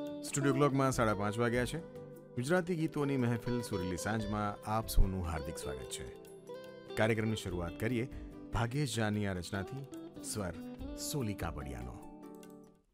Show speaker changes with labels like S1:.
S1: Studio ક્લોકમાં 5:30 વાગ્યા છે. ગુજરાતી ગીતોની મહેફિલ સુરીલી સાંજમાં આપ સૌનું હાર્દિક સ્વાગત છે. કાર્યક્રમની શરૂઆત કરીએ ભાગ્યેશ જાની આ રચનાથી, સ્વર સોલી કાપડિયાનો.